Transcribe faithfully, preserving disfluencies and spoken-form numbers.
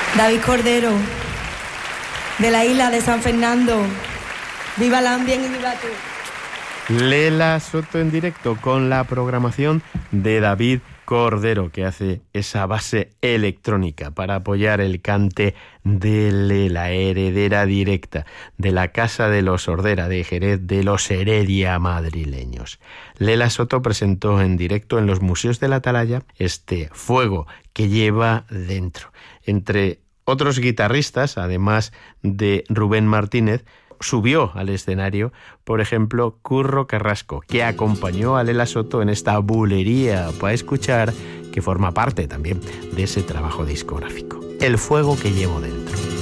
David Cordero, de la isla de San Fernando. ¡Viva la Ambien y viva tú! Lela Soto en directo con la programación de David Cordero, que hace esa base electrónica para apoyar el cante de Lela, heredera directa de la Casa de los Ordera de Jerez, de los Heredia madrileños. Lela Soto presentó en directo en los Museos de la Atalaya este Fuego que lleva dentro. Entre otros guitarristas, además de Rubén Martínez, subió al escenario, por ejemplo, Curro Carrasco, que acompañó a Lela Soto en esta bulería para escuchar, que forma parte también de ese trabajo discográfico. El fuego que llevo dentro.